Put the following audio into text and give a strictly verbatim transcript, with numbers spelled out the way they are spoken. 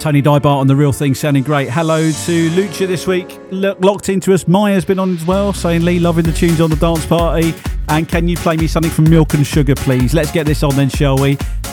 Tony Dybart on The Real Thing, sounding great. Hello to Lucha this week, Look, locked into us. Maya's been on as well, saying, Lee, loving the tunes on the dance party. And can you play me something from Milk and Sugar, please? Let's get this on then, shall we?